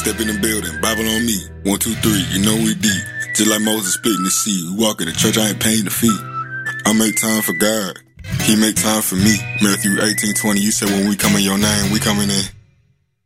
step in the building, Bible on me. 1, 2, 3, you know we deep. Just like Moses splitting the sea. We walk in the church, I ain't paying the fee. I make time for God. He make time for me. Matthew 18:20, you said when we come in your name, we coming in.